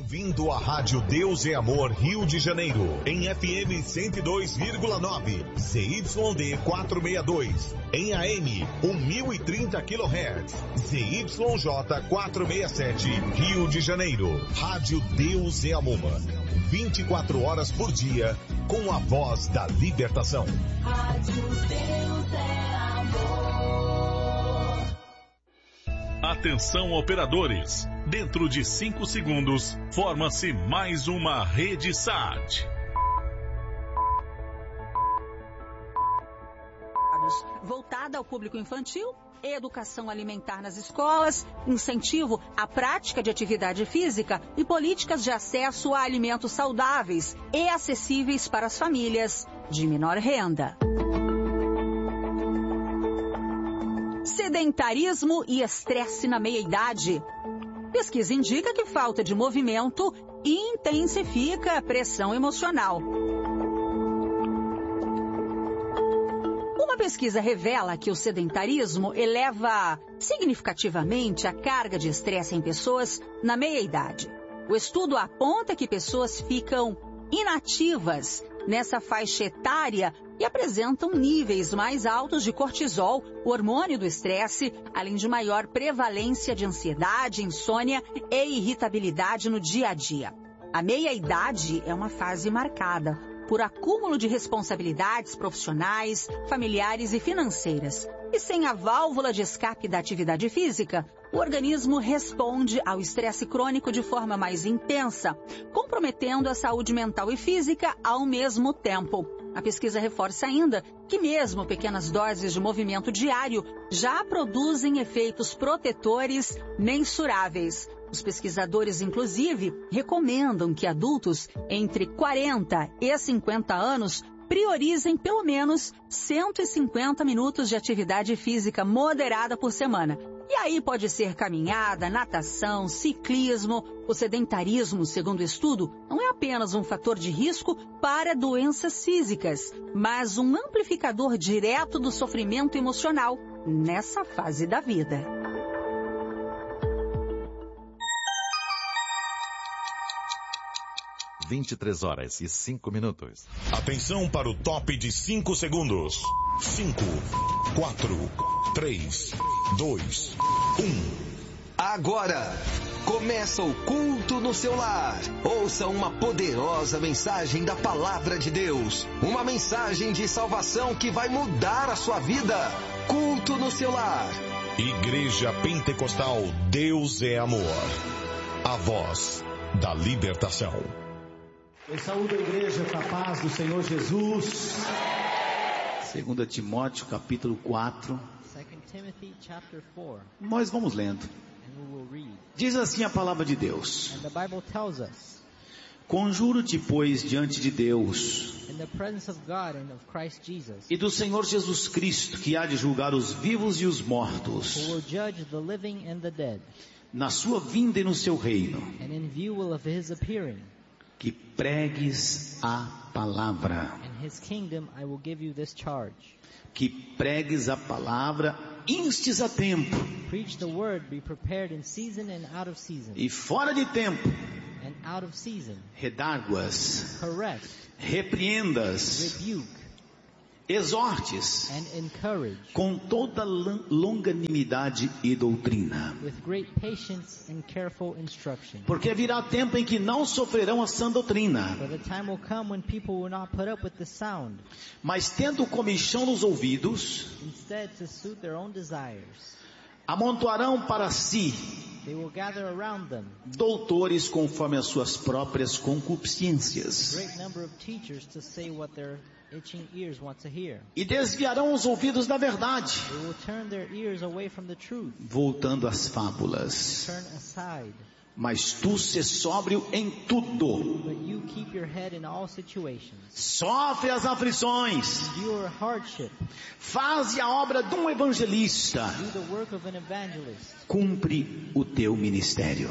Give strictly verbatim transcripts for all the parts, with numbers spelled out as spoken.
Bem-vindo à Rádio Deus é Amor Rio de Janeiro, em F M cento e dois vírgula nove, Z Y D quatrocentos e sessenta e dois, em A M mil e trinta quilohertz, Z Y J quatrocentos e sessenta e sete, Rio de Janeiro. Rádio Deus é Amor, vinte e quatro horas por dia, com a voz da libertação. Rádio Deus é Amor. Atenção, operadores. Dentro de cinco segundos, forma-se mais uma rede S A T. Voltada ao público infantil, educação alimentar nas escolas, incentivo à prática de atividade física e políticas de acesso a alimentos saudáveis e acessíveis para as famílias de menor renda. Sedentarismo e estresse na meia-idade. Pesquisa indica que falta de movimento intensifica a pressão emocional. Uma pesquisa revela que o sedentarismo eleva significativamente a carga de estresse em pessoas na meia-idade. O estudo aponta que pessoas ficam inativas nessa faixa etária e apresentam níveis mais altos de cortisol, o hormônio do estresse, além de maior prevalência de ansiedade, insônia e irritabilidade no dia a dia. A meia-idade é uma fase marcada por acúmulo de responsabilidades profissionais, familiares e financeiras. E sem a válvula de escape da atividade física, o organismo responde ao estresse crônico de forma mais intensa, comprometendo a saúde mental e física ao mesmo tempo. A pesquisa reforça ainda que mesmo pequenas doses de movimento diário já produzem efeitos protetores mensuráveis. Os pesquisadores, inclusive, recomendam que adultos entre quarenta e cinquenta anos priorizem pelo menos cento e cinquenta minutos de atividade física moderada por semana. E aí pode ser caminhada, natação, ciclismo. O sedentarismo, segundo o estudo, não é apenas um fator de risco para doenças físicas, mas um amplificador direto do sofrimento emocional nessa fase da vida. vinte e três horas e cinco minutos. Atenção para o top de cinco segundos. cinco, quatro, três, dois, um. Agora começa o culto no seu lar. Ouça uma poderosa mensagem da palavra de Deus. Uma mensagem de salvação que vai mudar a sua vida. Culto no seu lar. Igreja Pentecostal Deus é Amor. A voz da libertação. Eu saúdo a igreja com a paz do Senhor Jesus. Segunda Timóteo capítulo quatro. Nós vamos lendo. Diz assim a palavra de Deus: Conjuro-te, pois, diante de Deus e do Senhor Jesus Cristo, que há de julgar os vivos e os mortos, na sua vinda e no seu reino, que pregues a palavra, que pregues a palavra, instes a tempo, e fora de tempo, redarguas, repreendas, exortes com toda longanimidade e doutrina, porque virá tempo em que não sofrerão a sã doutrina, mas tendo comichão nos ouvidos, amontoarão para si doutores conforme as suas próprias concupiscências, e desviarão os ouvidos da verdade, voltando às fábulas. Mas tu se sóbrio em tudo, sofre as aflições, faze a obra de um evangelista, cumpre o teu ministério.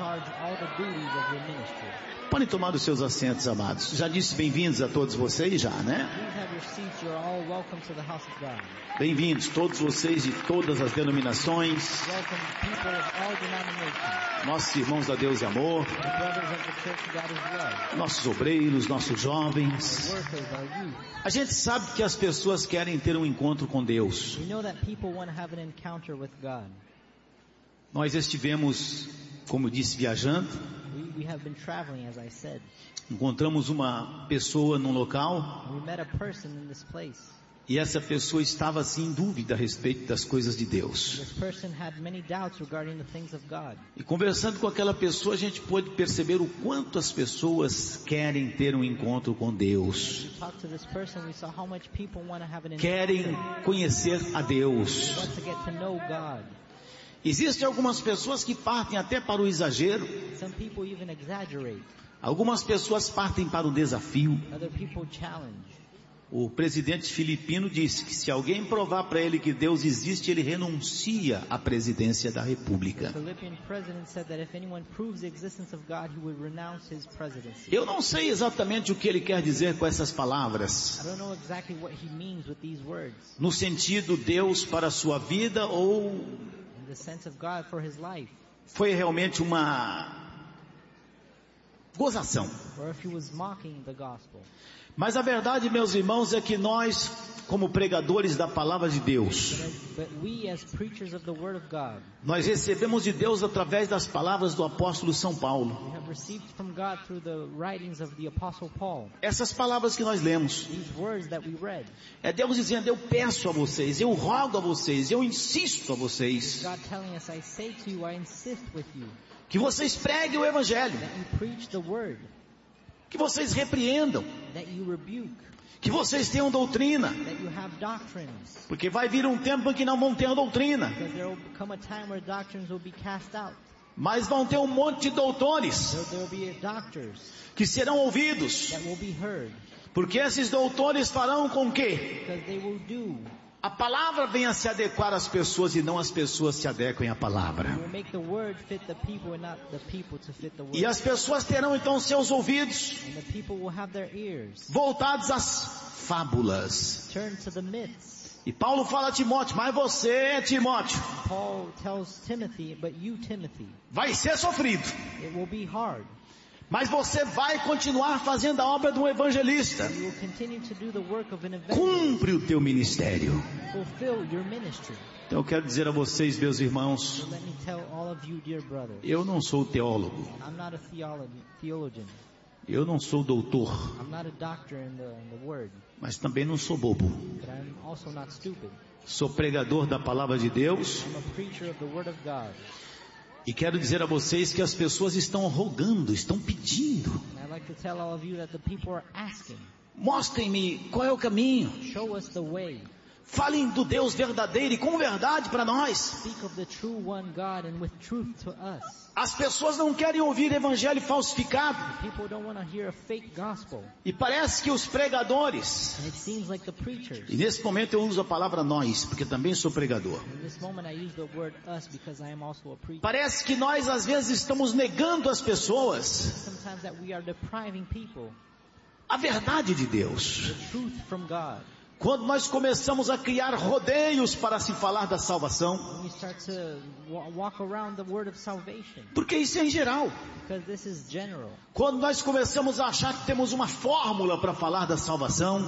Podem tomar os seus assentos, amados. Já disse bem-vindos a todos vocês, já, né? Bem-vindos todos vocês de todas as denominações. Nossos irmãos da Deus e Amor, nossos obreiros, nossos jovens. A gente sabe que as pessoas querem ter um encontro com Deus. Nós estivemos, como eu disse, viajando. Encontramos uma pessoa num local. E essa pessoa estava assim em dúvida a respeito das coisas de Deus. E conversando com aquela pessoa, a gente pôde perceber o quanto as pessoas querem ter um encontro com Deus. Querem conhecer a Deus. Existem algumas pessoas que partem até para o exagero. Algumas pessoas partem para o desafio. O presidente filipino disse que se alguém provar para ele que Deus existe, ele renuncia à presidência da república. Eu não sei exatamente o que ele quer dizer com essas palavras. No sentido Deus para a sua vida, ou foi realmente uma gozação. Mas a verdade, meus irmãos, é que nós, como pregadores da palavra de Deus, nós recebemos de Deus através das palavras do apóstolo São Paulo. Essas palavras que nós lemos, é Deus dizendo: eu peço a vocês, eu rogo a vocês, eu insisto a vocês, que vocês preguem o Evangelho, que vocês repreendam, que vocês tenham doutrina, porque vai vir um tempo em que não vão ter a doutrina, mas vão ter um monte de doutores que serão ouvidos, porque esses doutores farão com que a palavra venha se adequar às pessoas e não as pessoas se adequem à palavra. E as pessoas terão então seus ouvidos voltados às fábulas. E Paulo fala a Timóteo: mas você, Timóteo, vai ser sofrido, mas você vai continuar fazendo a obra de um evangelista. Cumpre o teu ministério. Então eu quero dizer a vocês, meus irmãos, eu não sou teólogo, eu não sou doutor, mas também não sou bobo. Sou pregador da palavra de Deus. E quero dizer a vocês que as pessoas estão rogando, estão pedindo: mostrem-me qual é o caminho. Falem do Deus verdadeiro e com verdade para nós. As pessoas não querem ouvir evangelho falsificado. E parece que os pregadores, e nesse momento eu uso a palavra nós, porque também sou pregador, parece que nós às vezes estamos negando às pessoas a verdade de Deus. Quando nós começamos a criar rodeios para se falar da salvação, porque isso é em geral. Quando nós começamos a achar que temos uma fórmula para falar da salvação,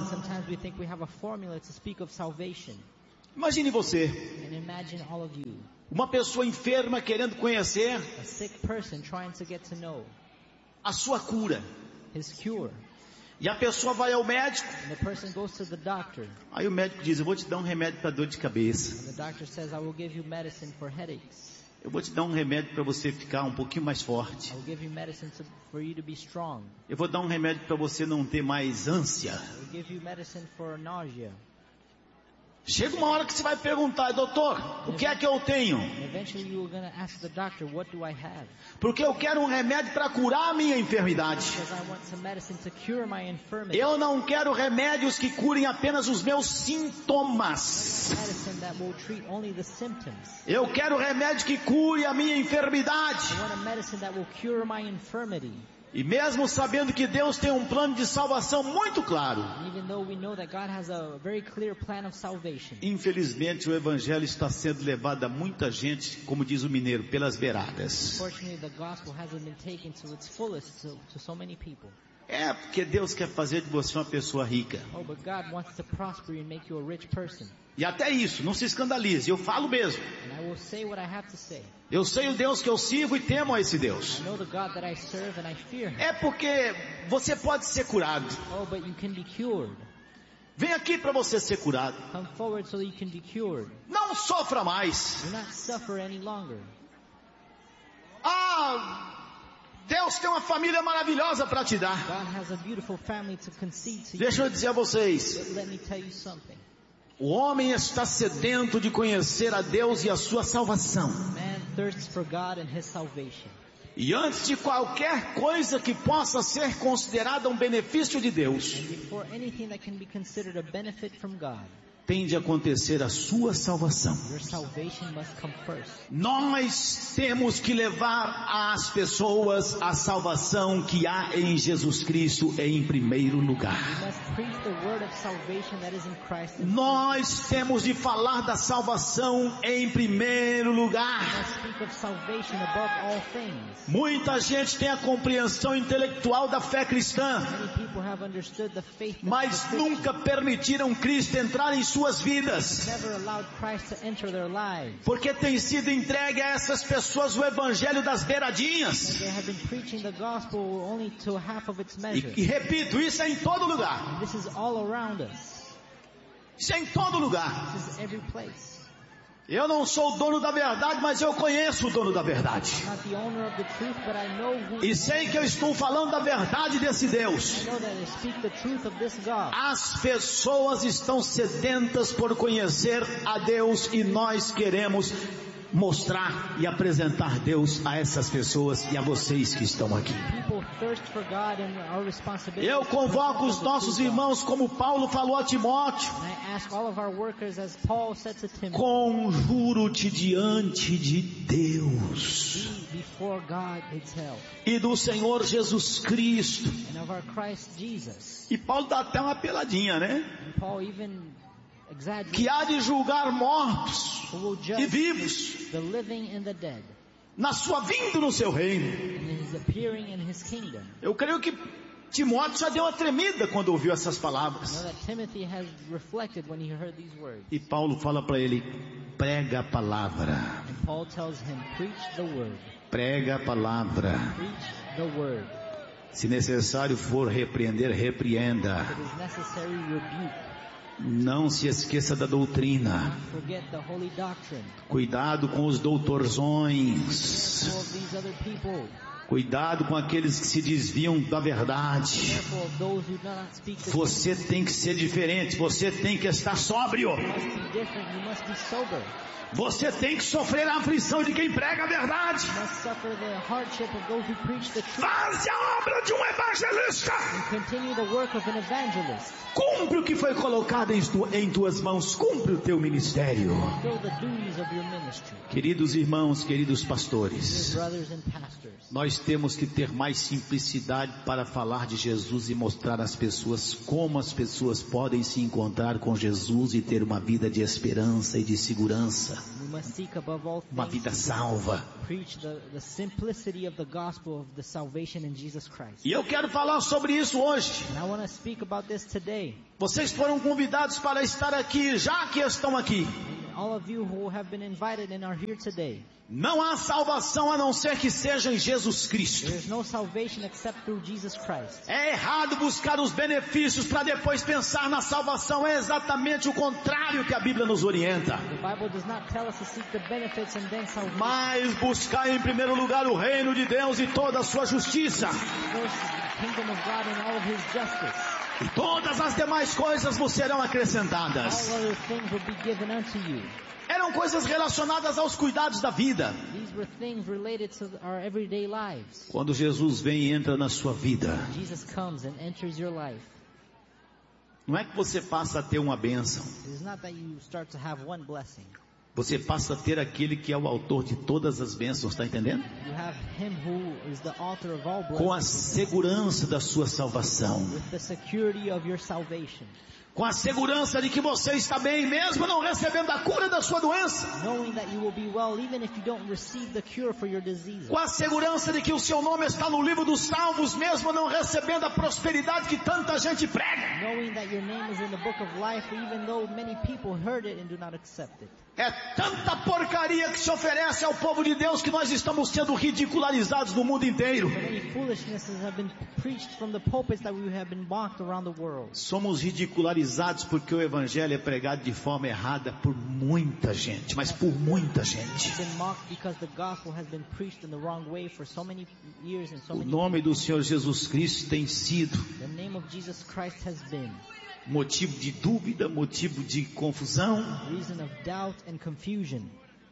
imagine você, uma pessoa enferma querendo conhecer a sua cura. E a pessoa vai ao médico. Aí o médico diz: eu vou te dar um remédio para dor de cabeça. Eu vou te dar um remédio para você ficar um pouquinho mais forte. Eu vou dar um remédio para você não ter mais ânsia. Chega uma hora que você vai perguntar: doutor, o que é que eu tenho? Porque eu quero um remédio para curar a minha enfermidade. Eu não quero remédios que curem apenas os meus sintomas. Eu quero remédio que cure a minha enfermidade. E mesmo sabendo que Deus tem um plano de salvação muito claro, Even though we know that God has a very clear plan of salvation, infelizmente o evangelho está sendo levado a muita gente, como diz o mineiro, pelas beiradas. unfortunately the gospel hasn't been taken to its fullest to, to so many people. É porque Deus quer fazer de você uma pessoa rica. Oh, but God wants to prosper you and make you a rich person. E até isso, não se escandalize, eu falo mesmo. And I will say what I have to say. Eu sei o Deus que eu sirvo e temo a esse Deus. I know the God that I serve and I fear Him. É porque você pode ser curado. Oh, but you can be cured. Vem aqui para você ser curado. Come forward so that you can be cured. Não sofra mais. Do not suffer any longer. Ah, Deus tem uma família maravilhosa para te dar. God has a beautiful family to concede to you. Deixa eu dizer a vocês. But let me tell you something. O homem está sedento de conhecer a Deus e a sua salvação. Man thirsts for God and His salvation. E antes de qualquer coisa que possa ser considerada um benefício de Deus, And before anything that can be considered a benefit from God, tem de acontecer a sua salvação. your salvation must come first. Nós temos que levar às pessoas a salvação que há em Jesus Cristo em primeiro lugar. We must preach the word of salvation that is in Christ. We Nós temos de falar da salvação em primeiro lugar. must speak of salvation above all things. Muita gente tem a compreensão intelectual da fé cristã, Many people have understood the faith of mas the Christian. nunca permitiram Cristo entrar em suas vidas, Never allowed Christ to enter their lives. porque tem sido entregue a essas pessoas o evangelho das beiradinhas. They have been preaching the gospel only to half of its E, measure. e repito, isso é em todo lugar. And this is all around us. Isso é em todo lugar. This is every place. Eu não sou o dono da verdade, mas eu conheço o dono da verdade. I'm not the owner of the truth, but I know who. E sei que eu estou falando da verdade desse Deus. I know that I speak the truth of this God. As pessoas estão sedentas por conhecer a Deus e nós queremos mostrar e apresentar Deus a essas pessoas e a vocês que estão aqui. People thirst for God and our responsibility. Eu convoco os nossos irmãos, como Paulo falou a Timóteo, And I ask all of our workers, as Paul said to Timothy, conjuro-te diante de Deus be before God Himself e do Senhor Jesus Cristo. and of our Christ Jesus. E Paulo dá até uma peladinha, né? And Paul even exaggerates, Que há de julgar mortos who will e judge vivos the living and the dead na sua vinda no seu reino. in His appearing in His kingdom. Eu creio que Timóteo já deu uma tremida quando ouviu essas I know palavras. that Timothy has reflected when he heard these words. E Paulo fala para ele, prega a palavra, And Paul tells him, preach the word. prega a palavra. Preach the word. Se necessário for repreender, repreenda. If it is necessary, rebuke. Não se esqueça da doutrina. Forget the holy doctrine. Cuidado com os doutorzões. Careful of these other people. Cuidado com aqueles que se desviam da verdade. Careful of those who do not speak the Você tem que ser diferente. Você tem que estar sóbrio. truth. You must be different. You must be sober. Você tem que sofrer a aflição de quem prega a verdade. You must suffer the hardship of those who preach the truth. Faze a obra de um evangelista. And continue the work of an evangelist. Cumpre o que foi colocado em, tu, em tuas mãos. Cumpre o teu ministério. Fulfill the duties of your ministry. Queridos irmãos, queridos Dear pastores, brothers and pastors. nós temos que ter mais simplicidade para falar de Jesus e mostrar às pessoas como as pessoas podem se encontrar com Jesus e ter uma vida de esperança e de segurança, We must seek above all uma things vida salva. preach the, the simplicity of the gospel of the salvation in Jesus Christ. E eu quero falar sobre isso hoje. And I want to speak about this today. Vocês foram convidados para estar aqui, já que estão aqui. And all of you who have been invited and are here today. Não há salvação a não ser que seja em Jesus Cristo. There is no salvation except through Jesus Christ. É errado buscar os benefícios para depois pensar na salvação. É exatamente o contrário que a Bíblia nos orienta. The Bible does not tell us to seek the benefits and then salvation. Mas buscar em primeiro lugar o reino de Deus e toda a sua justiça. First, the kingdom of God and all of His justice. E todas as demais coisas vos serão acrescentadas. All other things will be given unto you. Eram coisas relacionadas aos cuidados da vida. These were things related to our everyday lives. Quando Jesus vem e entra na sua vida, Jesus comes and enters your life. não é que você passa a ter uma bênção. It is not that you start to have one blessing. você passa a ter aquele que é o autor de todas as bênçãos, está entendendo? You have him who is the author of all Com a blessings, segurança da sua salvação, with the security of your salvation, com a segurança de que você está bem, mesmo não recebendo a cura da sua doença, knowing that you will be well even if you don't receive the cure for your disease, com a segurança de que o seu nome está no livro dos salvos, mesmo não recebendo a prosperidade que tanta gente prega. knowing that your name is in the book of life even though many people heard it and do not accept it. É tanta porcaria que se oferece ao povo de Deus que nós estamos sendo ridicularizados no mundo inteiro. Many foolishnesses have been preached from the pulpits that we have been mocked around the world. Somos ridicularizados porque o evangelho é pregado de forma errada por muita gente, mas por muita gente. We've been mocked because the gospel has been preached in the wrong way for so many years and so O many nome do Senhor Jesus Cristo tem sido The name of Jesus Christ has been motivo de dúvida, motivo de confusão, reason of doubt and confusion.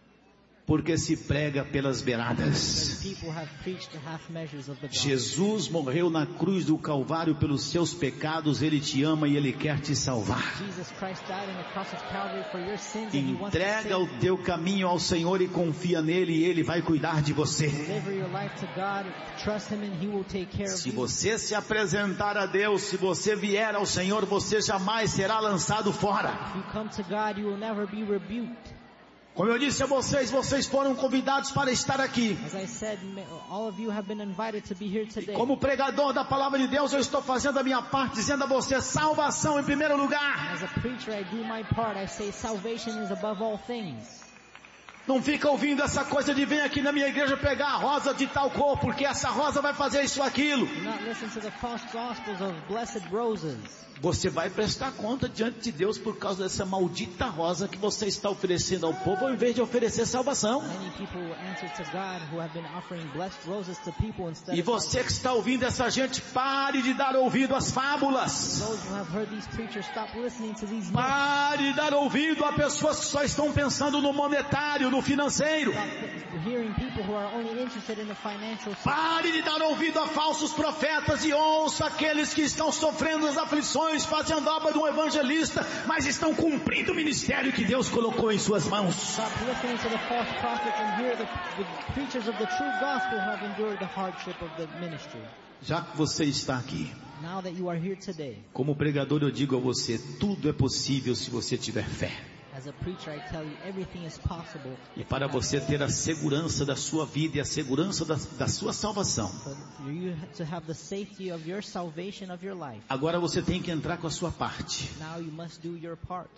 porque se prega pelas beiradas. People have preached the half measures of the gospel. Jesus morreu na cruz do Calvário pelos seus pecados, Ele te ama e Ele quer te salvar. Jesus Christ died on the cross of Calvary for your sins and He wants to Entrega save o teu caminho ao Senhor e confia nele e Ele vai cuidar de você. Deliver your life to God, trust Him and He will take care of Se you. você se apresentar a Deus, se você vier ao Senhor, você jamais será lançado fora. If you come to God, you will never be rebuked. Como eu disse a vocês, vocês foram convidados para estar aqui. As I said, ma- all of you have been invited to be here today. Como pregador da palavra de Deus, eu estou fazendo a minha parte, dizendo a você, salvação em primeiro lugar. As a preacher, I do my part. I say salvation is above all things. Não fica ouvindo essa coisa de vem aqui na minha igreja pegar a rosa de tal cor, porque essa rosa vai fazer isso ou aquilo. Do not listen to the false gospels of blessed roses. Você vai prestar conta diante de Deus por causa dessa maldita rosa que você está oferecendo ao povo, ao invés de oferecer salvação. Many people answer to God who have been offering blessed roses to people instead E of você que está ouvindo essa gente, pare de dar ouvido às fábulas. those who have heard these preachers. Stop listening to these men. Pare de dar ouvido a pessoas que só estão pensando no monetário, no financeiro. Stop hearing people who are only interested in the financial side. Pare de dar ouvido a falsos profetas e ouça aqueles que estão sofrendo as aflições, fazendo obra de um evangelista, mas estão cumprindo o ministério que Deus colocou em suas mãos. Stop listening to the false prophets and hear the, the preachers of the true gospel who have endured the hardship of the ministry. Já que você está aqui, Now that you are here today, como pregador eu digo a você, tudo é possível se você tiver fé. as a preacher I tell you everything is possible. E para você ter a segurança da sua vida e a segurança da, da sua salvação, For you to have the safety of your salvation of your life, agora você tem que entrar com a sua parte. now you must do your part.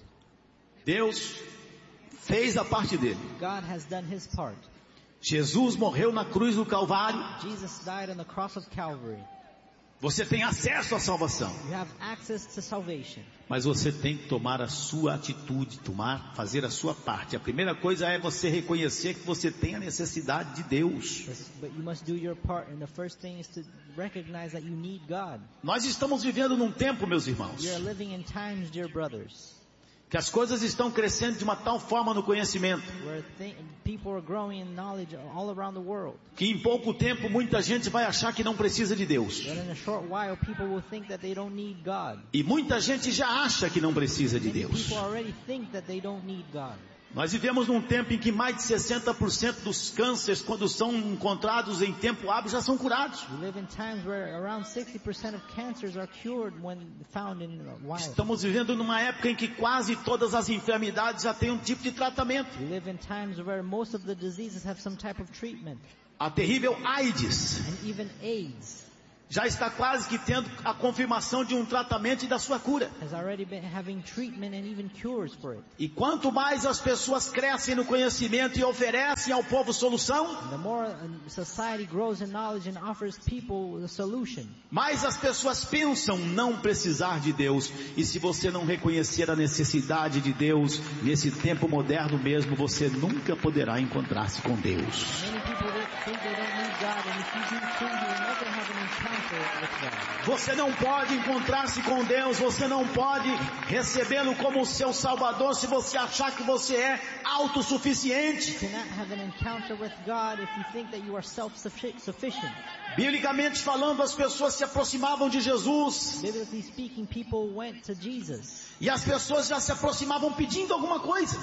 Deus fez a parte dele. God has done His part. Jesus morreu na cruz do Calvário. Jesus died on the cross of Calvary. Você tem acesso à salvação, You have access to salvation. mas você tem que tomar a sua atitude, tomar, fazer a sua parte. A primeira coisa é você reconhecer que você tem a necessidade de Deus. But you must do your part, and the first thing is to recognize that you need God. Nós estamos vivendo num tempo, meus irmãos, We are living in times, dear brothers, que as coisas estão crescendo de uma tal forma no conhecimento, where th- people are growing in knowledge all around the world. que em pouco tempo muita gente vai achar que não precisa de Deus. But in a short while, people will think that they don't need God. E muita gente já acha que não precisa de Many Deus. people already think that they don't need God. Nós vivemos num tempo em que mais de sessenta por cento dos cânceres, quando são encontrados em tempo hábil, já são curados. We live in times where around sixty percent of cancers are cured when found in a while. Estamos vivendo numa época em que quase todas as enfermidades já têm um tipo de tratamento. We live in times where most of the diseases have some type of treatment. A terrível AIDS And even AIDS já está quase que tendo a confirmação de um tratamento e da sua cura. has already been having treatment and even cures for it. E quanto mais as pessoas crescem no conhecimento e oferecem ao povo solução, And the more uh, society grows in knowledge and offers people a solution, mais as pessoas pensam não precisar de Deus. E se você não reconhecer a necessidade de Deus, nesse tempo moderno mesmo, você nunca poderá encontrar-se com Deus. many people Você não pode encontrar-se com Deus, você não pode recebê-lo como seu Salvador se você achar que você é autossuficiente. Biblicamente falando, as pessoas se aproximavam de Jesus. E as pessoas já se aproximavam pedindo alguma coisa.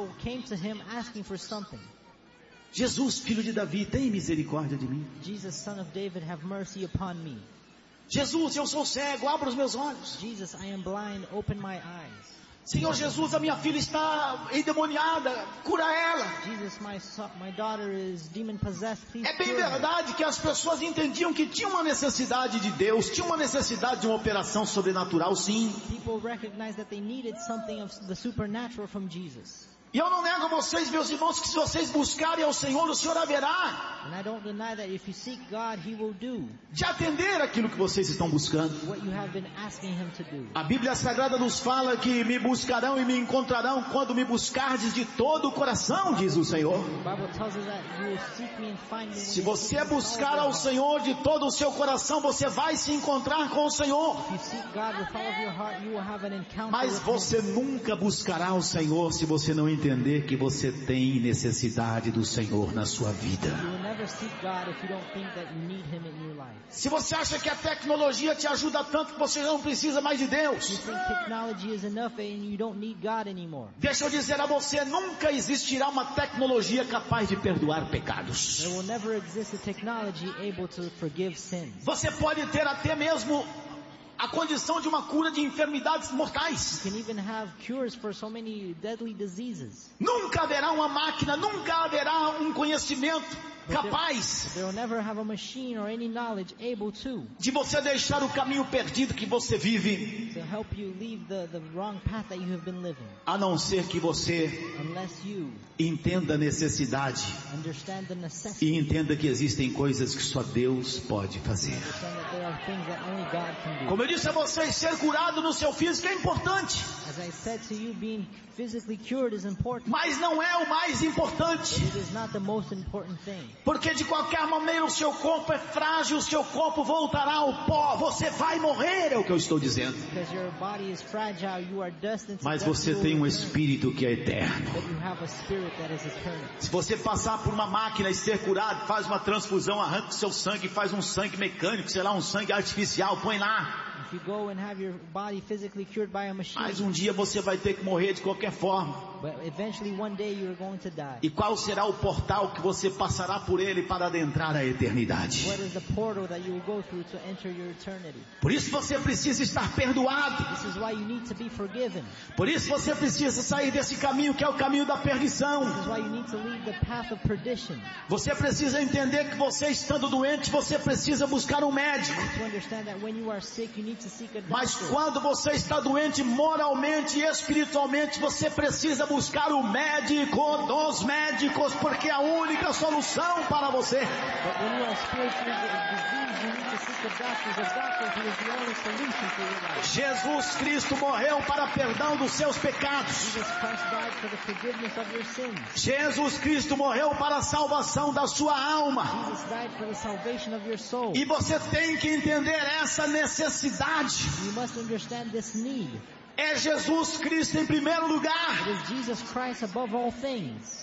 Jesus, filho de Davi, tem misericórdia de mim. Jesus, son of David, have mercy upon me. Jesus, eu sou cego, abra os meus olhos. Jesus, I am blind, open my eyes. Senhor Jesus, a minha filha está endemoniada, cura ela. Jesus, my, so, my daughter is demon possessed, please É bem cure her. verdade que as pessoas entendiam que tinha uma necessidade de Deus, tinha uma necessidade de uma operação sobrenatural, sim. People recognized that they needed something of the supernatural from Jesus. E eu não nego a vocês, meus irmãos, que se vocês buscarem ao Senhor, o Senhor haverá And I don't deny that if you seek God, He will do de atender aquilo que vocês estão buscando. what you have been asking Him to do. A Bíblia Sagrada nos fala que me buscarão e me encontrarão quando me buscardes de todo o coração, diz o Senhor. The Bible tells us that you will seek me and find me when Se you você seek me with all buscar of ao your heart. Senhor de todo o seu coração, você vai se encontrar com o Senhor. If you seek God with all of your heart, you will have an encounter Mas with você Him. nunca buscará o Senhor se você não entender que você tem necessidade do Senhor na sua vida. You will never seek God if you don't think that you need Him in your life. Se você acha que a tecnologia te ajuda tanto que você não precisa mais de You Deus, think technology is enough and you don't need God anymore. deixa eu dizer a você, nunca existirá uma tecnologia capaz de perdoar pecados. There will never exist a technology able to forgive sins. Você pode ter até mesmo a condição de uma cura de enfermidades mortais. You can even have cures for so many deadly diseases. Nunca haverá uma máquina, nunca haverá um conhecimento But there- capaz They will never have a machine or any knowledge able to de você deixar o caminho perdido que você vive, to help you leave the, the wrong path that you have been living, a não ser que você unless you entenda a necessidade understand the necessity, e entenda que existem coisas que só Deus pode fazer. understand that there are things that only God can do. Como eu disse a vocês, ser curado no seu físico é importante, As I said to you, being physically cured is important, mas não é o mais importante. but it is not the most important thing. Porque de qualquer maneira o seu corpo é frágil, o seu corpo voltará ao pó, você vai morrer, é o que eu estou dizendo. Because your body is fragile, you are destined to Mas death, você you will tem um return. espírito que é eterno. But you have a spirit that is eternal. Se você passar por uma máquina e ser curado, faz uma transfusão, arranca o seu sangue, faz um sangue mecânico, sei lá, um sangue artificial, põe lá. If you go and have your body physically cured by a machine, Mas um dia você vai ter que morrer de qualquer forma. but eventually one day you are going to die. E qual será o portal que você passará por ele para adentrar a eternidade? What is the portal that you will go through to enter your eternity? Por isso você precisa estar perdoado. This is why you need to be forgiven. Por isso você precisa sair desse caminho que é o caminho da perdição. This is why you need to leave the path of perdition. Você precisa entender que você estando doente, você precisa buscar um médico. To understand that when you are sick, you need to seek a Mas doctor. quando você está doente moralmente e espiritualmente, você precisa buscar o médico dos médicos, porque é a única solução para você. But when you are spiritually diseased, you need to seek the doctors of doctors who is the only solution for your life. Jesus Cristo morreu para perdão dos seus pecados. Jesus Christ died for the forgiveness of your sins. Jesus Cristo morreu para a salvação da sua alma. Jesus died for the salvation of your soul. E você tem que entender essa necessidade. You must understand this need. É Jesus Cristo em primeiro lugar. It is Jesus Christ above all things.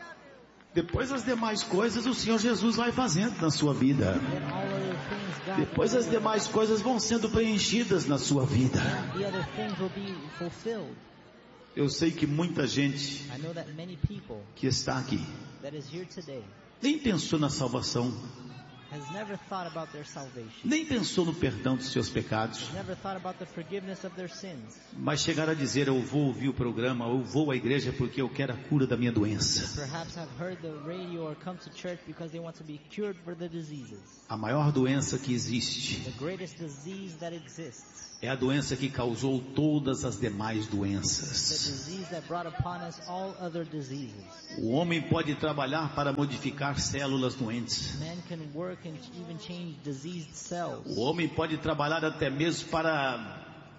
Depois as demais coisas o Senhor Jesus vai fazendo na sua vida. Then all other things God Depois as demais coisas vão sendo preenchidas na sua vida. the other things will be fulfilled. Eu sei que muita gente I know that many people que está aqui that is here today nem pensou na salvação, has never thought about their salvation. nem pensou no perdão dos seus pecados, Has never thought about the forgiveness of their sins. mas chegaram a dizer: eu vou ouvir o programa, eu vou à igreja porque eu quero a cura da minha doença. Perhaps have heard the radio or come to church because they want to be cured for the diseases. A maior doença que existe The greatest disease that exists. é a doença que causou todas as demais The doenças. disease that brought upon us all other diseases. O homem pode trabalhar para modificar células doentes. Man can work and even change diseased cells. O homem pode trabalhar até mesmo para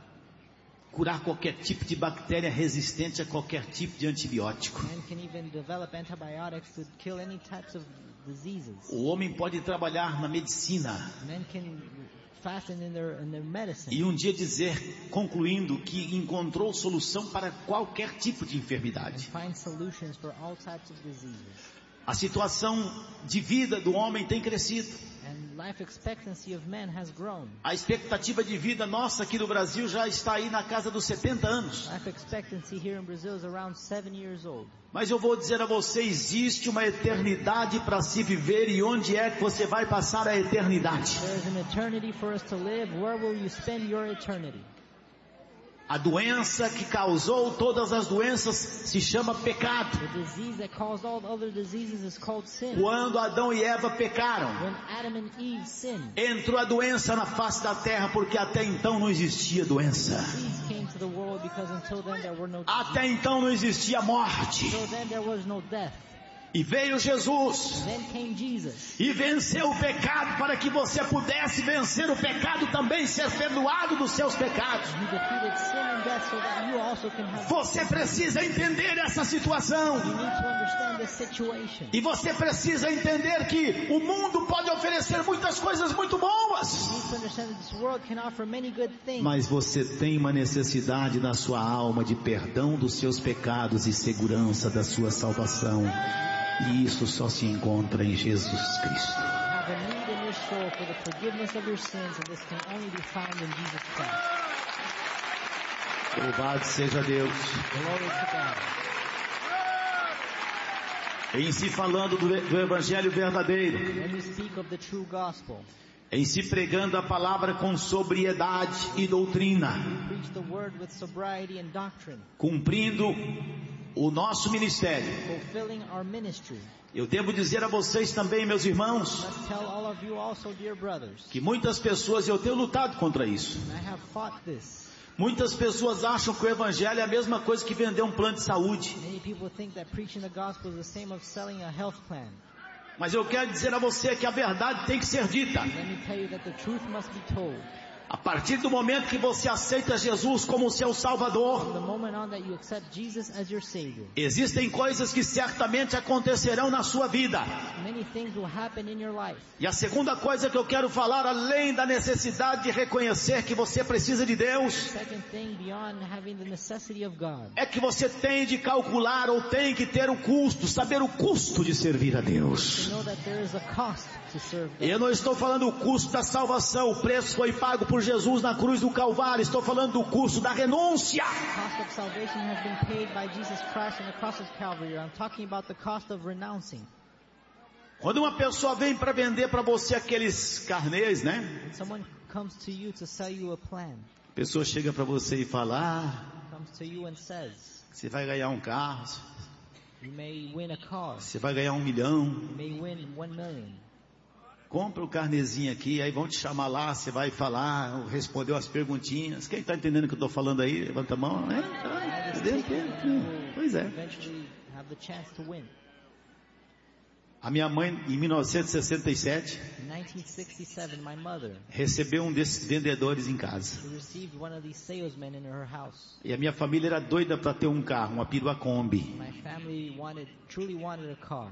curar qualquer tipo de bactéria resistente a qualquer tipo de antibiótico. Man can even develop antibiotics to kill any types of diseases. O homem pode trabalhar na medicina. Men can fasten in their, in their medicine. E um dia dizer, concluindo, que encontrou solução para qualquer tipo de enfermidade. And find solutions for all types of diseases. A situação de vida do homem tem crescido. And life expectancy of men has grown. A expectativa de vida nossa aqui no Brasil já está aí na casa dos setenta anos. Life expectancy here in Brazil is around seven years old. Mas eu vou dizer a você, existe uma eternidade para se viver, e onde é que você vai passar a eternidade? There is an eternity for us to live. Where will you spend your eternity? A doença que causou todas as doenças se chama pecado. The disease that caused all other diseases is called sin. Quando Adão e Eva pecaram, When Adam and Eve sinned, entrou a doença na face da terra, porque até então não existia doença. disease came to the world because until then there were no Até então não existia morte. until then there was no death. E veio Jesus Then came Jesus. e venceu o pecado para que você pudesse vencer o pecado também, ser perdoado dos seus pecados. He defeated sin and death so that you also can have. Você precisa entender essa situação. You need to understand this situation. E você precisa entender que o mundo pode oferecer muitas coisas muito boas. You need to understand that this world can offer many good things. Mas você tem uma necessidade na sua alma de perdão dos seus pecados e segurança da sua salvação. E isso só se encontra em Jesus Cristo. You have a need in your soul for the forgiveness of your sins, and this can only be found in Jesus Christ. Louvado seja Deus. Glory to God. Em se falando do, do Evangelho verdadeiro, When we speak of the true gospel, em se pregando a palavra com sobriedade e doutrina, preach the word with sobriety and doctrine, cumprindo o nosso ministério. fulfilling our ministry. Eu devo dizer a vocês também, meus irmãos, Let's tell all of you also, dear brothers, que muitas pessoas, eu tenho lutado contra isso. and I have fought this. Muitas pessoas acham que o Evangelho é a mesma coisa que vender um plano de saúde. Many people think that preaching the gospel is the same of selling a health plan. Mas eu quero dizer a você que a verdade tem que ser dita. Let me tell you that the truth must be told. A partir do momento que você aceita Jesus como seu Salvador, From the moment on that you accept Jesus as your Savior, existem coisas que certamente acontecerão na sua vida. many things will happen in your life. E a segunda coisa que eu quero falar, além da necessidade de reconhecer que você precisa de Deus, Second thing, beyond having the necessity of God, é que você tem de calcular ou tem que ter o custo, saber o custo de servir a Deus. to know that there is a cost to serve God. Eu não estou falando do custo da salvação, o preço foi pago por Jesus na cruz do Calvário. Estou falando do custo da renúncia. The cost of salvation has been paid by Jesus Christ on the cross of Calvary. I'm talking about the cost of renouncing. Quando uma pessoa vem para vender para você aqueles carnês, né? When someone comes to you to sell you a plan, A pessoa chega para você e fala, ah, comes to you and says, você vai ganhar um carro, you may win a car, você vai ganhar um milhão. you may win one million. Compra o carnezinho aqui, aí vão te chamar lá, você vai falar, respondeu as perguntinhas. Quem está entendendo o que eu estou falando aí? Levanta a mão, né? Ah, entendeu? Pois é. Eventually have the chance to win. A minha mãe, em mil novecentos e sessenta e sete, In nineteen sixty-seven, my mother, recebeu um desses vendedores em casa. she received one of these salesmen in her house. E a minha família era doida para ter um carro, uma perua Kombi. My family wanted, truly wanted a car.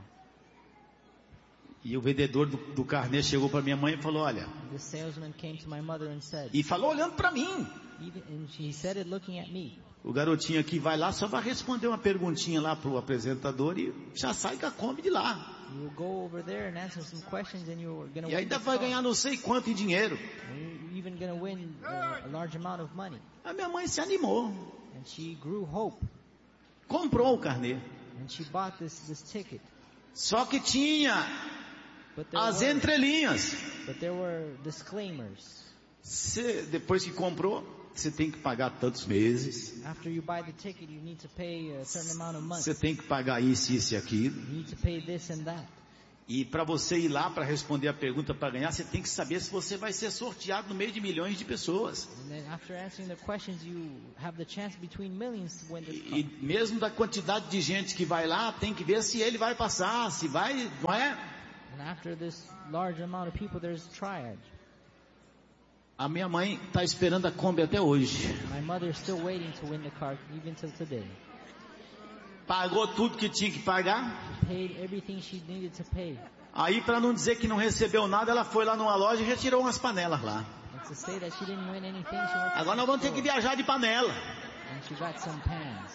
E o vendedor do, do carnê chegou para minha mãe e falou, olha, The salesman came to my mother and said, e falou olhando para mim. even, and she said it looking at me. O garotinho aqui vai lá, só vai responder uma perguntinha lá pro apresentador e já sai com a Kombi de lá. You will go over there and answer some questions and you're going to E win ainda the vai car. ganhar não sei quanto em dinheiro. And you're even going to win uh, a large amount of money. A minha mãe se animou, And she grew hope. comprou o carnê. And she bought this, this ticket. Só que tinha But there, as were, entrelinhas. but there were disclaimers. Cê, depois que comprou, você tem que pagar tantos meses. After you buy the ticket, you need to pay a certain amount of money. Você tem que pagar isso, isso e aquilo. You need to pay this and that. E para você ir lá para responder a pergunta para ganhar, você tem que saber se você vai ser sorteado no meio de milhões de pessoas. And then after answering the questions, you have the chance between millions to win this car. E mesmo da quantidade de gente que vai lá, tem que ver se ele vai passar, se vai, não é? And after this large amount of people, there's triage. A minha mãe está esperando a Kombi até hoje. My mother is still waiting to win the car, even till today. Pagou tudo que tinha que pagar. She paid everything she needed to pay. Aí, para não dizer que não recebeu nada, ela foi lá numa loja e retirou umas panelas lá. To say that she didn't win anything, she went to Agora nós vamos ter que viajar de panela. and she got some pans.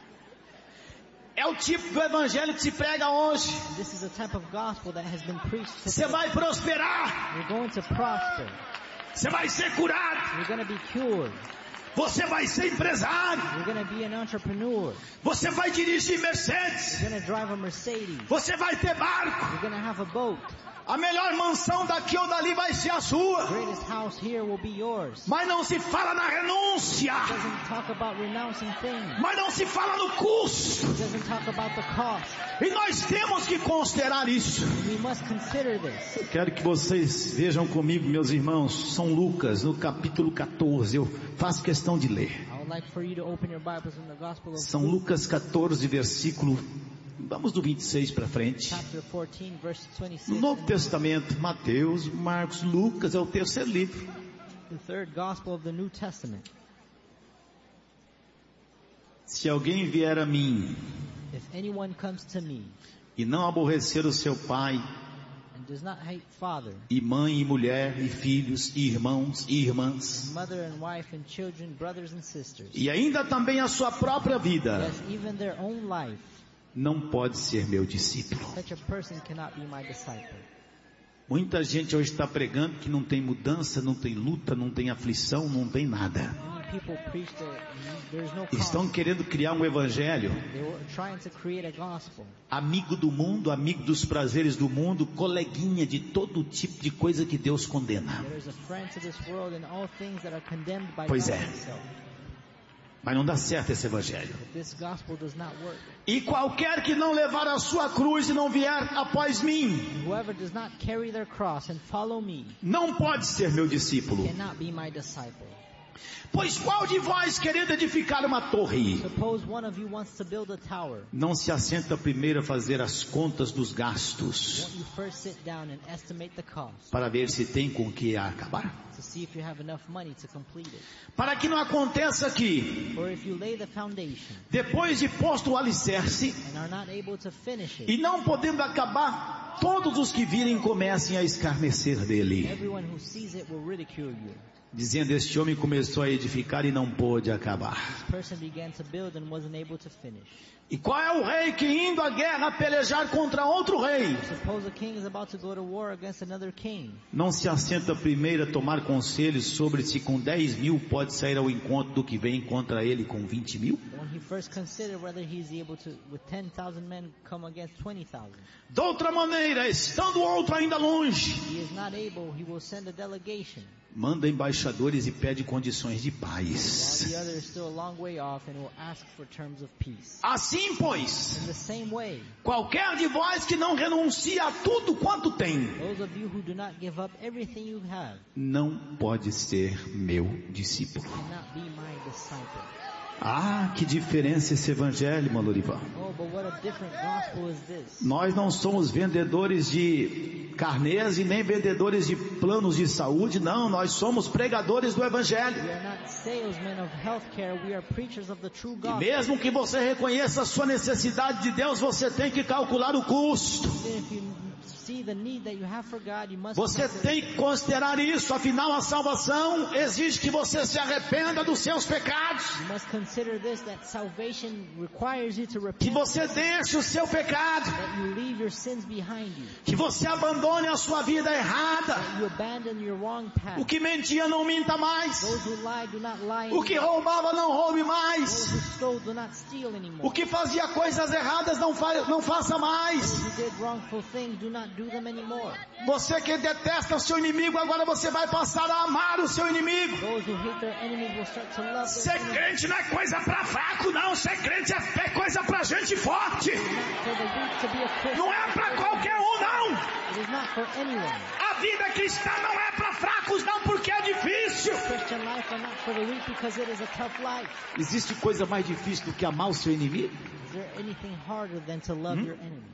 É o tipo do evangelho que se prega hoje. This is the type of gospel that has been preached Você today. vai prosperar. You're going to prosper. Você vai ser curado. You're going to be cured. Você vai ser empresário. You're going to be an entrepreneur. Você vai dirigir Mercedes. You're going to drive a Mercedes. Você vai ter barco. You're going to have a boat. A melhor mansão daqui ou dali vai ser a sua. The greatest house here will be yours. Mas não se fala na renúncia. It doesn't talk about renouncing things. Mas não se fala no custo. It doesn't talk about the cost. E nós temos que considerar isso. We must consider this. Quero que vocês vejam comigo, meus irmãos, São Lucas, no capítulo catorze. Eu faço questão de ler. I would like for you to open your Bibles in the Gospel of São Luke, Lucas catorze, versículo... Vamos do vinte e seis para frente. chapter fourteen, verse twenty-six. No Novo Testamento, Mateus, Marcos, Lucas, é o terceiro livro. The third Gospel of the New Testament. Se alguém vier a mim If anyone comes to me e não aborrecer o seu pai, and does not hate father, e mãe, e mulher, e filhos, e irmãos, e irmãs, mother and wife and children, brothers and sisters, e ainda também a sua própria vida, yes, even their own life, não pode ser meu discípulo. such a person cannot be my disciple. Muita gente hoje está pregando que não tem mudança, não tem luta, não tem aflição, não tem nada. Many people preach that there's no Estão cost. querendo criar um evangelho They were trying to create a gospel. amigo do mundo, amigo dos prazeres do mundo, coleguinha de todo tipo de coisa que Deus condena. There is a friend to this world and all things that are condemned by Pois God é. himself. Mas não dá certo esse evangelho. But this gospel does not work. E qualquer que não levar a sua cruz e não vier após mim, Whoever does not carry their cross and follow me não pode ser meu discípulo. cannot be my disciple. Pois qual de vós, querendo edificar uma torre, Suppose one of you wants to build a tower. não se assenta primeiro a fazer as contas dos gastos, Won't you first sit down and estimate the cost para ver se tem com que acabar? to see if you have enough money to complete it? Para que não aconteça que, Or if you lay the foundation depois de posto o alicerce, and are not able to finish it, e não podendo acabar, todos os que virem comecem a escarnecer dele, everyone who sees it will ridicule you. dizendo: este homem começou a edificar e não pôde acabar. This person began to build and wasn't able to finish. E qual é o rei que, indo à guerra pelejar contra outro rei, Suppose a king is about to go to war against another king. não se assenta primeiro a tomar conselhos sobre se com dez mil pode sair ao encontro do que vem contra ele com vinte mil? When he first considered whether he's able to, with ten thousand men, come against twenty thousand. De outra maneira, estando outro ainda longe, He is not able, he will send a delegation. manda embaixadores e pede condições de While paz. the other is still a long way off and will ask for terms of peace. Assim, pois, In the same way, qualquer de vós que não renuncia a tudo quanto tem, those of you who do not give up everything you have não pode ser meu discípulo. cannot be my disciple. Ah, que diferença esse evangelho, Malorivan. Oh, but what a different gospel is this. Nós não somos vendedores de carnês e nem vendedores de planos de saúde, não, nós somos pregadores do evangelho. We are not salesmen of healthcare, we are preachers of the true E gospel. mesmo que você reconheça a sua necessidade de Deus, você tem que calcular o custo. Even if you see the need that you have for God, you must Você consider- tem que considerar isso, afinal a salvação exige que você se arrependa dos seus pecados, You must consider this, that salvation requires you to que repent, você deixe o seu pecado, that you leave your sins behind you, que você abandone a sua vida errada. that you abandon your wrong path. O que mentia não minta mais, Those who lie do not lie o que anymore. roubava não roube Those mais, who stole do not steal anymore. o que fazia coisas erradas não, fa não faça mais. Those who did wrongful things do not do them anymore. Você que detesta o seu inimigo, agora você vai passar a amar o seu inimigo. Those who hate their enemies will start to love Ser their enemies. crente não é coisa pra fraco, não. Ser crente é, é coisa pra gente forte. Not for the weak to be a Christian. Não é pra qualquer um, não. It is not for anyone. A vida cristã não é pra fracos, não, porque é difícil. Christian life are not for the weak because it is a tough life. Existe coisa mais difícil do que amar o seu inimigo? Is there anything harder than to love your enemy?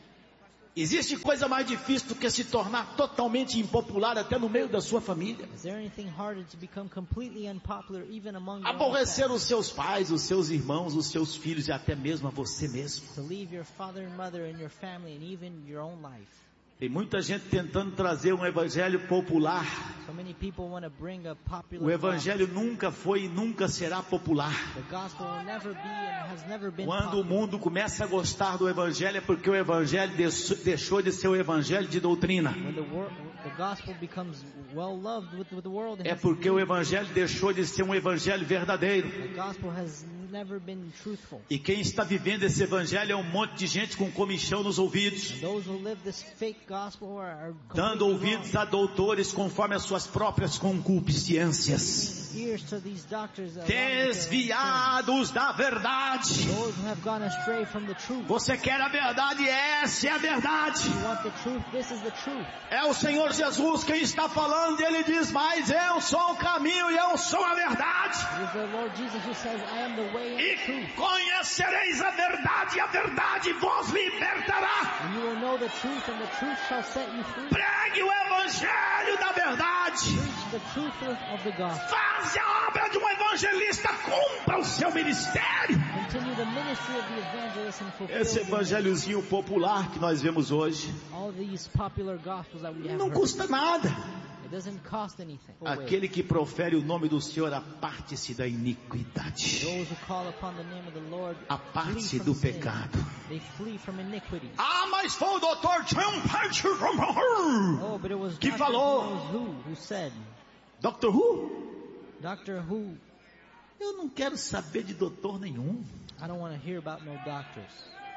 Existe coisa mais difícil do que se tornar totalmente impopular até no meio da sua família? Is there anything harder to become completely unpopular even among your own Aborrecer family? os seus pais, os seus irmãos, os seus filhos e até mesmo a você mesmo. To leave your father and mother and your family and even your own life. Tem muita gente tentando trazer um evangelho popular. So many people want to bring a popular O evangelho nunca foi e nunca será popular. The gospel will never be and has never been Quando o popular. mundo começa a gostar do evangelho é porque o evangelho deixou de ser o evangelho de doutrina. When the, wor- the gospel becomes well loved with, with the world, it É has porque to o be- evangelho deixou de ser um evangelho verdadeiro. the gospel has never been truthful. E quem está vivendo esse evangelho é um monte de gente com comichão nos ouvidos, And those who live this fake gospel are, are dando completely ouvidos wrong. a doutores conforme as suas próprias concupiscências, Ears to these doctors along with their own desviados da verdade. sins. Those who have gone astray from the truth. Você quer a verdade? Essa é a verdade. You want the truth? This is the truth. É o Senhor Jesus quem está falando, e Ele diz, mas eu sou o caminho e eu sou a verdade. It is the Lord Jesus who says, I am the way and E the truth. conhecereis a verdade, e a verdade vos libertará. And you will know the truth, and the truth shall set you free. Pregue o evangelho da verdade. Preach the truth of the gospel. Faze a obra de um evangelista, cumpra o seu ministério. Continue the ministry of the evangelist and fulfill Esse the evangelhozinho popular que nós vemos hoje all these popular gospels that we have não heard. custa nada. It doesn't cost anything. Aquele que profere o nome do Senhor, aparte-se da iniquidade, Those who call upon the name of the Lord flee aparte-se from do sin. pecado. They flee from iniquity. Ah, mas foi o doutor John Oh, but it was que Doctor falou. Who, knows who who said, Doctor Who? Doctor Who, Eu não quero saber de doutor nenhum. I don't want to hear about no doctors.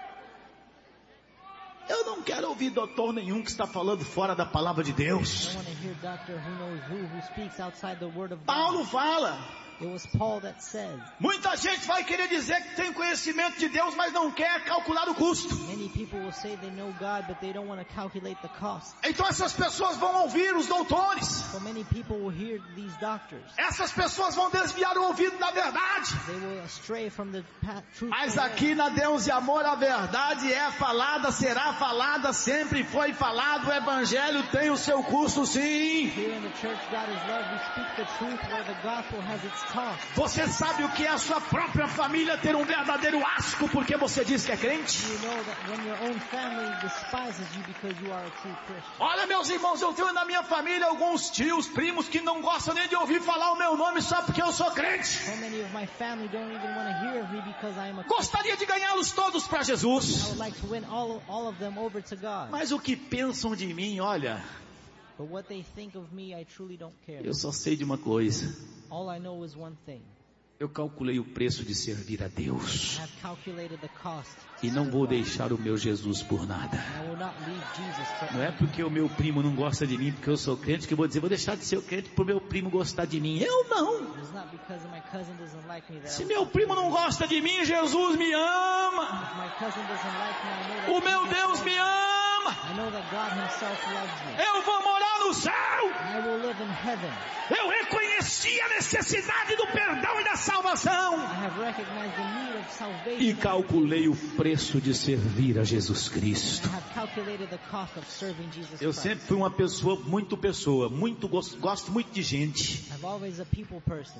Eu não quero ouvir doutor nenhum que está falando fora da palavra de I Deus. don't want to hear Doctor Who knows who who speaks outside the word of Paulo God. fala. It was Paul that said, Muita gente vai querer dizer que tem conhecimento de Deus, mas não quer calcular o custo. many people will say they know God, but they don't want to calculate the cost. Então essas pessoas vão ouvir os doutores. So many people will hear these doctors. Essas pessoas vão desviar o ouvido da verdade. They will astray from the path, truth. Mas away. aqui na Deus e Amor a verdade é falada, será falada, sempre foi falado. O evangelho tem o seu custo, sim. Here in the church, God is love. We speak the truth where the gospel has its cost. Você sabe o que é a sua própria família ter um verdadeiro asco porque você diz que é crente? You know that when your own family despises you because you are a true Christian. Olha, meus irmãos, eu tenho na minha família alguns tios, primos que não gostam nem de ouvir falar o meu nome só porque eu sou crente. So many of my family don't even want to hear of me because I am a Christian. Gostaria de ganhá-los todos para I Jesus. would like to win all, all of them over to God. Mas o que pensam de mim, olha, But what they think of me, I truly don't care. eu só sei de uma coisa. All I know is one thing. Eu calculei o preço de servir a Deus. I have calculated the cost. E não vou deixar o meu Jesus por nada. I will not leave Jesus for Não é porque o meu primo não gosta de mim, porque eu sou crente, que eu vou dizer, vou deixar de ser crente para o meu primo gostar de mim. Eu não. It's not because my cousin doesn't like me that Se I'm meu primo não gosta de mim, Jesus me ama. If my cousin doesn't like me, I know that O meu Jesus Deus loves me ama. I know that God himself loves me. Eu vou morar no céu. I will live in heaven. Eu reconheci a necessidade do perdão e da salvação. I have recognized the need of salvation. E calculei o preço de servir a Jesus Cristo. I have calculated the cost of serving Jesus Eu Christ. sempre fui uma pessoa, muito pessoa, muito gosto, gosto muito de gente. I'm always a people person.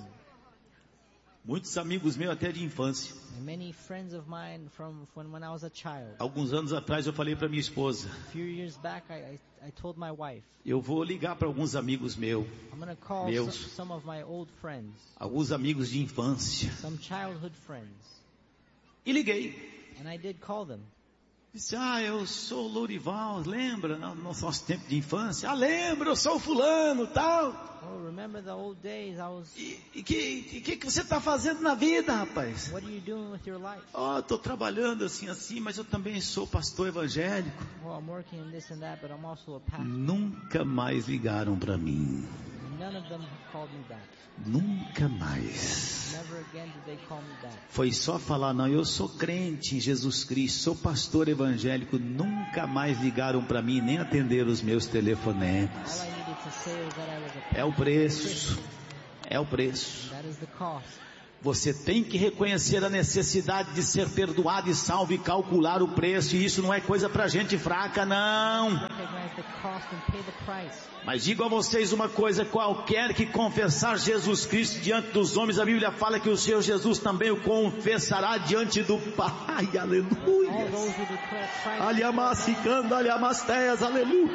Muitos amigos meus até de infância. And many friends of mine from when, when I was a child. Alguns anos atrás eu falei para minha esposa, A few years back, I, I, I told my wife, eu vou ligar para alguns amigos meus, I'm going to call Meus. some, some of my old friends, alguns amigos de infância. some childhood friends. E liguei. And I did call them. Disse, ah, eu sou o Lourival, lembra? No nosso tempo de infância. Ah, lembro, eu sou o fulano, tal. Oh, remember the old days? I was. E o que, que, que você está fazendo na vida, rapaz? What are you doing with your life? Oh, estou trabalhando assim, assim, mas eu também sou pastor evangélico. Well, I'm working in this and that, but I'm also a pastor. Nunca mais ligaram para mim. None of them have called me back. Nunca mais. Never again did they call me back. Foi só falar, não, eu sou crente em Jesus Cristo, sou pastor evangélico. Nunca mais ligaram para mim, nem atenderam os meus All telefonemas. I needed to say was that I was a É o preço. É o preço. That is the cost. Você tem que reconhecer a necessidade de ser perdoado e salvo e calcular o preço. E isso não é coisa para gente fraca, não. Recognize Mas digo a vocês uma coisa, qualquer que confessar Jesus Cristo diante dos homens, a Bíblia fala que o Senhor Jesus também o confessará diante do Pai, aleluia. Aliamassicando, aliamasteias, aleluia.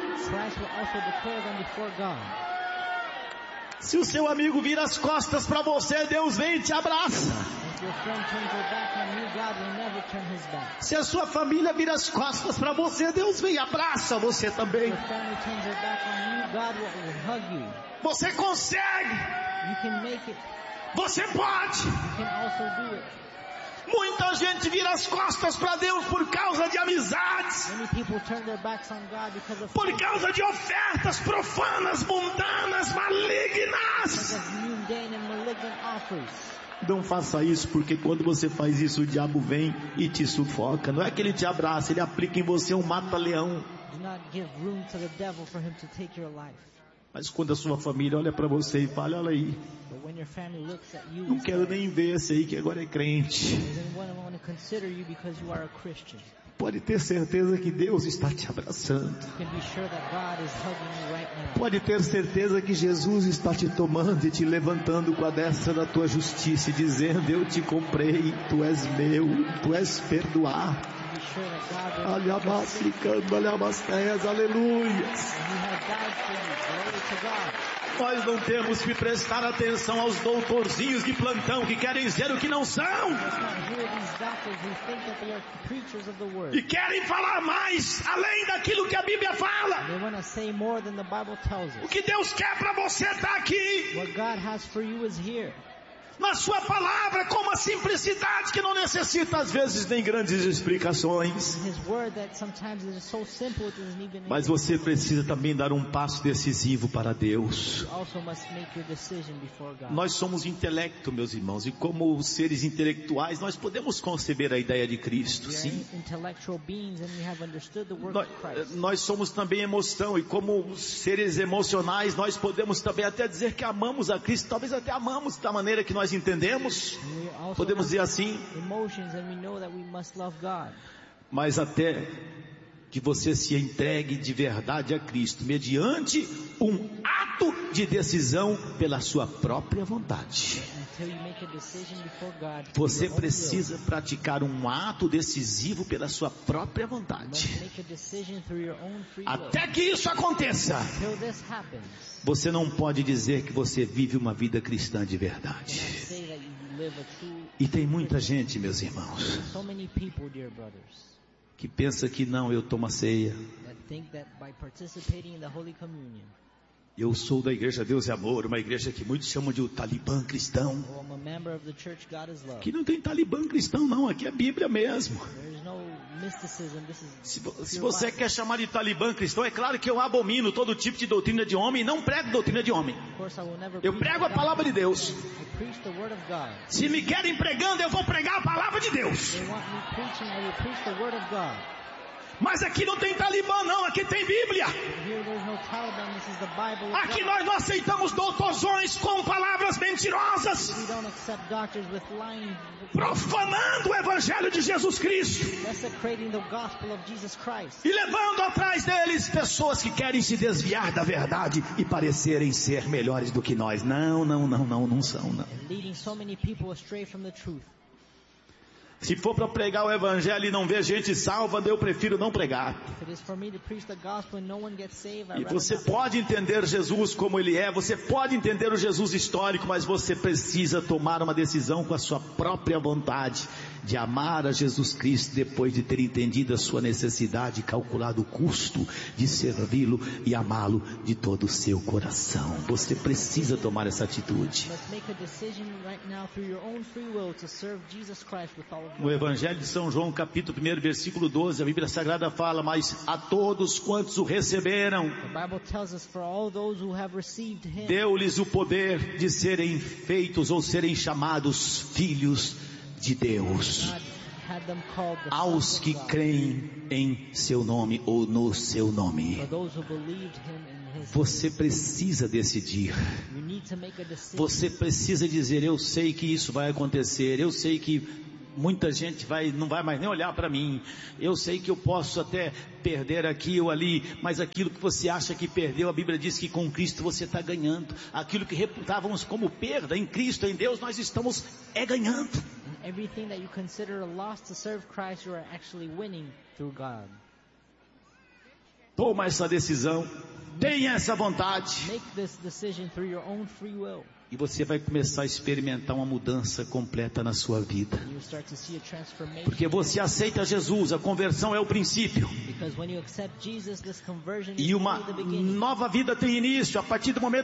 Se o seu amigo vira as costas para você, Deus vem e te abraça. Se a sua família vira as costas para você, Deus vem e abraça você também. Você consegue. Você pode. Muita gente vira as costas para Deus por causa de amizades, por causa de ofertas profanas, mundanas, malignas. Não faça isso, porque quando você faz isso, o diabo vem e te sufoca. Não é que ele te abraça, ele aplica em você um mata-leão. Mas quando a sua família olha para você e fala, olha aí, não quero nem ver esse aí que agora é crente, pode ter certeza que Deus está te abraçando. Pode ter certeza que Jesus está te tomando e te levantando com a destra da tua justiça e dizendo, eu te comprei, tu és meu, tu és perdoado. Aliamassicando, aliamasteias, aleluias. Nós não temos que prestar atenção aos doutorzinhos de plantão que querem dizer o que não são e querem falar mais além daquilo que a Bíblia fala. O que Deus quer para você está aqui na sua palavra, com uma simplicidade que não necessita às vezes nem grandes explicações. Mas você precisa também dar um passo decisivo para Deus. Nós somos intelecto, meus irmãos, e como seres intelectuais nós podemos conceber a ideia de Cristo, sim. Nós, nós somos também emoção, e como seres emocionais nós podemos também até dizer que amamos a Cristo, talvez até amamos da maneira que nós entendemos, podemos dizer assim, mas até que você se entregue de verdade a Cristo, mediante um ato de decisão pela sua própria vontade. Você precisa praticar um ato decisivo pela sua própria vontade. Até que isso aconteça, você não pode dizer que você vive uma vida cristã de verdade. E tem muita gente, meus irmãos, que pensa que não, eu tomo a ceia, eu sou da igreja Deus é Amor, uma igreja que muitos chamam de o Talibã cristão, que não tem Talibã cristão não, aqui é Bíblia mesmo. Se, se você quer chamar de Talibã cristão, é claro que eu abomino todo tipo de doutrina de homem e não prego doutrina de homem. Eu prego a palavra de Deus. Se me querem pregando, eu vou pregar a palavra de Deus. Mas aqui não tem Talibã não, aqui tem Bíblia. Aqui nós não aceitamos doutorzões com palavras mentirosas, profanando o Evangelho de Jesus Cristo e levando atrás deles pessoas que querem se desviar da verdade e parecerem ser melhores do que nós. Não, não, não, não, não são, não. Se for para pregar o Evangelho e não ver gente salva, eu prefiro não pregar. E você pode entender Jesus como Ele é, você pode entender o Jesus histórico, mas você precisa tomar uma decisão com a sua própria vontade de amar a Jesus Cristo depois de ter entendido a sua necessidade, calculado o custo de servi-lo e amá-lo de todo o seu coração. Você precisa tomar essa atitude. No Evangelho de São João, capítulo primeiro, versículo doze, a Bíblia Sagrada fala, mas a todos quantos o receberam, deu-lhes o poder de serem feitos ou serem chamados filhos de Deus, aos que creem em seu nome ou no seu nome. Você precisa decidir. Você precisa dizer, eu sei que isso vai acontecer, eu sei que muita gente vai, não vai mais nem olhar para mim. Eu sei que eu posso até perder aqui ou ali, mas aquilo que você acha que perdeu, a Bíblia diz que com Cristo você está ganhando. Aquilo que reputávamos como perda, em Cristo, em Deus, nós estamos é ganhando. Everything that you consider a loss to serve Christ, you are actually winning through God. Toma essa decisão, tenha essa vontade. Make this decision through your own free will. E você vai começar a experimentar uma mudança completa na sua vida. You start to see a transformation. Porque você aceita Jesus, a conversão é o princípio. Because when you accept Jesus, this conversion E is uma only the beginning. nova vida tem início a partir do momento